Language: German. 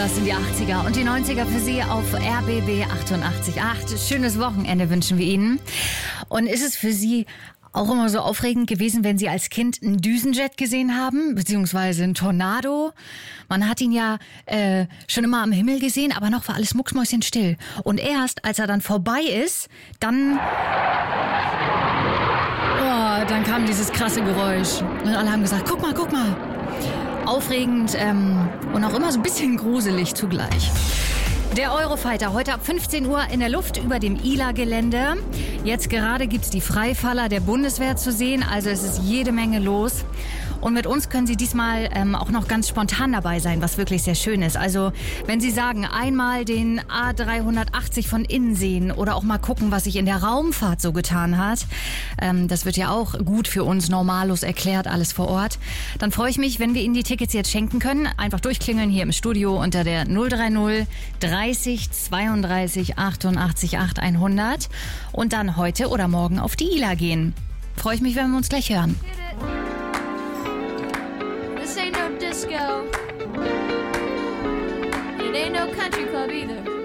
Das sind die 80er und die 90er für Sie auf RBB 88.8. Schönes Wochenende wünschen wir Ihnen. Und ist es für Sie auch immer so aufregend gewesen, wenn Sie als Kind einen Düsenjet gesehen haben, beziehungsweise einen Tornado? Man hat ihn ja schon immer am Himmel gesehen, aber noch war alles mucksmäuschenstill. Und erst, als er dann vorbei ist, dann kam dieses krasse Geräusch. Und alle haben gesagt, guck mal. Aufregend und auch immer so ein bisschen gruselig zugleich. Der Eurofighter heute ab 15 Uhr in der Luft über dem ILA-Gelände. Jetzt gerade gibt's die Freifaller der Bundeswehr zu sehen, also es ist jede Menge los. Und mit uns können Sie diesmal auch noch ganz spontan dabei sein, was wirklich sehr schön ist. Also wenn Sie sagen, einmal den A380 von innen sehen oder auch mal gucken, was sich in der Raumfahrt so getan hat, das wird ja auch gut für uns Normalos erklärt, alles vor Ort, dann freue ich mich, wenn wir Ihnen die Tickets jetzt schenken können. Einfach durchklingeln hier im Studio unter der 030 30 32 88 8 100 und dann heute oder morgen auf die ILA gehen. Freue ich mich, wenn wir uns gleich hören. This ain't no disco. It ain't no country club either.